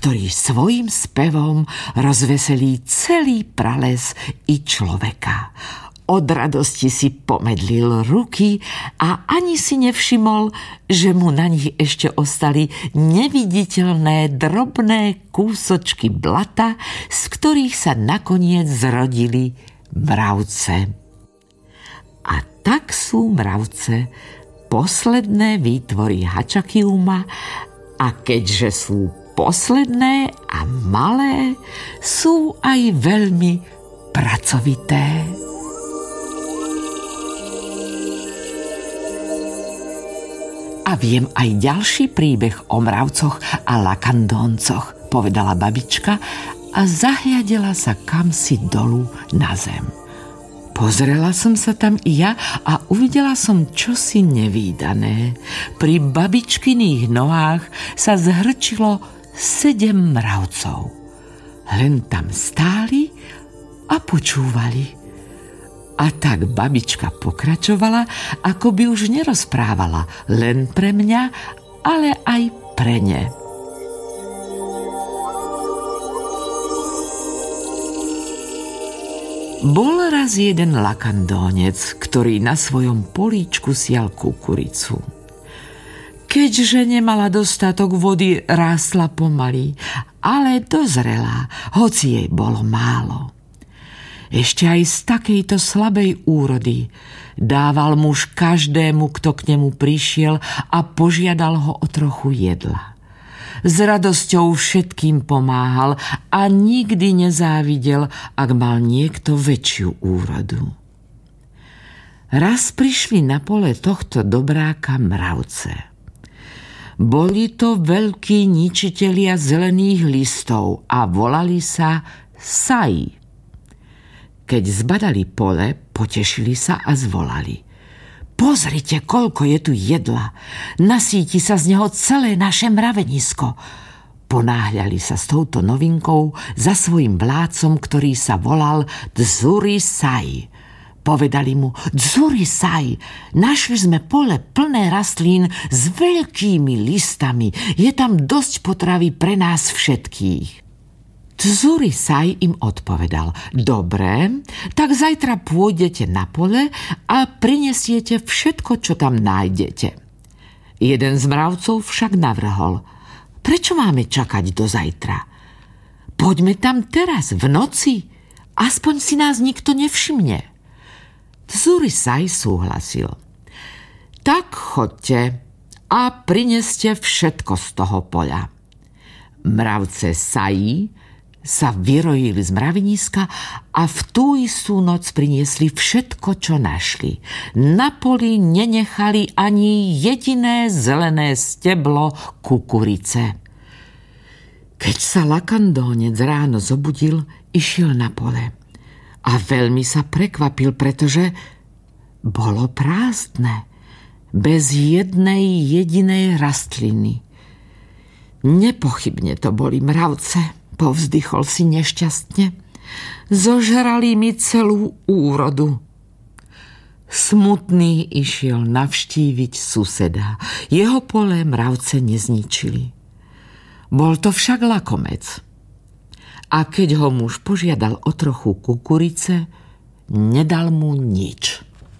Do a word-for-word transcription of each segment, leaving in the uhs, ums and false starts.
ktorý svojim spevom rozveselí celý prales i človeka. Od radosti si pomedlil ruky a ani si nevšimol, že mu na nich ešte ostali neviditeľné drobné kúsočky blata, z ktorých sa nakoniec zrodili mravce. A tak sú mravce posledné výtvory Hačakiuma a keďže sú posledné a malé, sú aj veľmi pracovité. A viem aj ďalší príbeh o mravcoch a lakandóncoch, povedala babička a zahliadela sa kamsi dolu na zem. Pozrela som sa tam i ja a uvidela som čosi nevídané. Pri babičkyných nohách sa zhrčilo sedem mravcov. Len tam stáli a počúvali. A tak babička pokračovala, ako by už nerozprávala len pre mňa, ale aj pre ne. Bol raz jeden lakandónec, ktorý na svojom políčku sial kukuricu. Keďže nemala dostatok vody, rástla pomaly, ale dozrela, hoci jej bolo málo. Ešte aj z takejto slabej úrody dával muž každému, kto k nemu prišiel a požiadal ho o trochu jedla. S radosťou všetkým pomáhal a nikdy nezávidel, ak mal niekto väčšiu úrodu. Raz prišli na pole tohto dobráka mravce. Boli to veľkí ničitelia zelených listov a volali sa Saji. Keď zbadali pole, potešili sa a zvolali: Pozrite, koľko je tu jedla. Nasíti sa z neho celé naše mravenisko. Ponáhľali sa s touto novinkou za svojim vládcom, ktorý sa volal Dzurisaj. Povedali mu: Dzurisaj, našli sme pole plné rastlín s veľkými listami. Je tam dosť potravy pre nás všetkých. Dzurisaj im odpovedal: Dobre, tak zajtra pôjdete na pole a prinesiete všetko, čo tam nájdete. Jeden z mravcov však navrhol: Prečo máme čakať do zajtra? Poďme tam teraz, v noci, aspoň si nás nikto nevšimne. Dzurisaj súhlasil: Tak choďte a prineste všetko z toho poľa. Mravce Saji sa vyrojili z mraveniska a v tú istú noc priniesli všetko, čo našli. Na poli nenechali ani jediné zelené steblo kukurice. Keď sa lakandónec ráno zobudil, išiel na pole a veľmi sa prekvapil, pretože bolo prázdne, bez jednej jedinej rastliny. Nepochybne to boli mravce, povzdychol si nešťastne. Zožrali mi celú úrodu. Smutný išiel navštíviť suseda. Jeho pole mravce nezničili. Bol to však lakomec. A keď ho muž požiadal o trochu kukurice, nedal mu nič.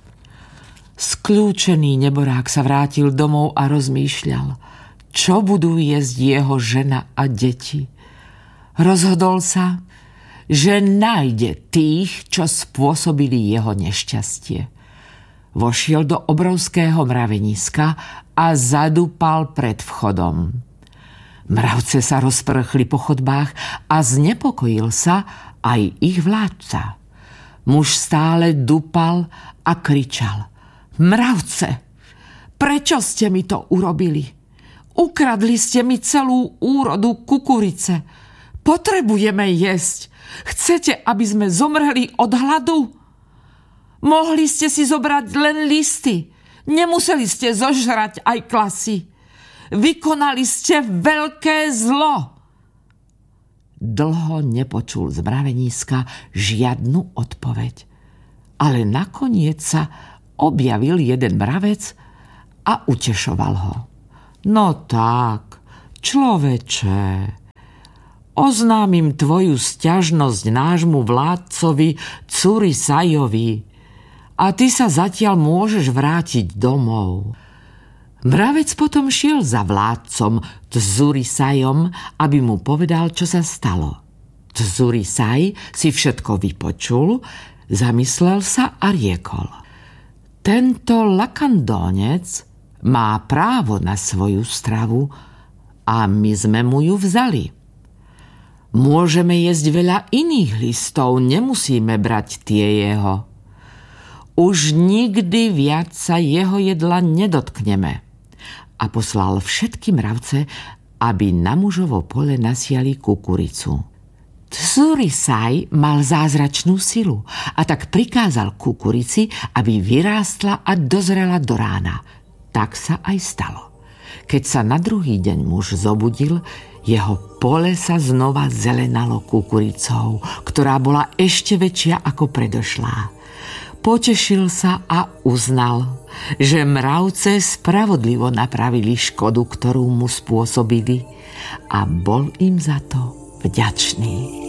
Skľúčený neborák sa vrátil domov a rozmýšľal, čo budú jesť jeho žena a deti. Rozhodol sa, že nájde tých, čo spôsobili jeho nešťastie. Vošiel do obrovského mraveniska a zadúpal pred vchodom. Mravce sa rozprchli po chodbách a znepokojil sa aj ich vládca. Muž stále dúpal a kričal: Mravce, prečo ste mi to urobili? Ukradli ste mi celú úrodu kukurice. Potrebujeme jesť. Chcete, aby sme zomreli od hladu? Mohli ste si zobrať len listy. Nemuseli ste zožrať aj klasy. Vykonali ste veľké zlo. Dlho nepočul z mraveniska žiadnu odpoveď. Ale nakoniec sa objavil jeden mravec a utešoval ho. No tak, človeče, Oznámim tvoju sťažnosť nášmu vládcovi Curisajovi a ty sa zatiaľ môžeš vrátiť domov. Mravec potom šiel za vládcom Curisajom, aby mu povedal, čo sa stalo. Curisaj si všetko vypočul, zamyslel sa a riekol: Tento lakandónec má právo na svoju stravu a my sme mu ju vzali. Môžeme jesť veľa iných listov, nemusíme brať tie jeho. Už nikdy viac sa jeho jedla nedotkneme. A poslal všetky mravce, aby na mužovo pole nasiali kukuricu. Curisaj mal zázračnú silu a tak prikázal kukurici, aby vyrástla a dozrela do rána. Tak sa aj stalo. Keď sa na druhý deň muž zobudil, jeho pole sa znova zelenalo kukuricou, ktorá bola ešte väčšia ako predošlá. Potešil sa a uznal, že mravce spravodlivo napravili škodu, ktorú mu spôsobili, a bol im za to vďačný.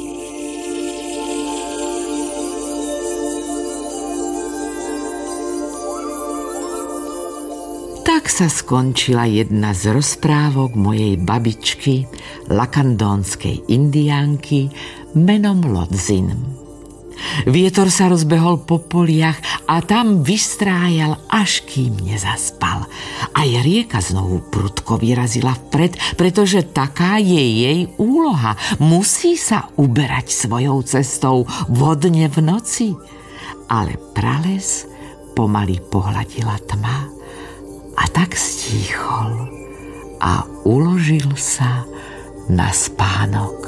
Tak sa skončila jedna z rozprávok mojej babičky, lakandónskej indiánky menom Lodzin. Vietor sa rozbehol po poliach a tam vystrájal, až kým nezaspal. Aj rieka znovu prudko vyrazila vpred, pretože taká je jej úloha. Musí sa uberať svojou cestou vodne v noci. Ale prales pomaly pohľadila tma a tak stíchol a uložil sa na spánok.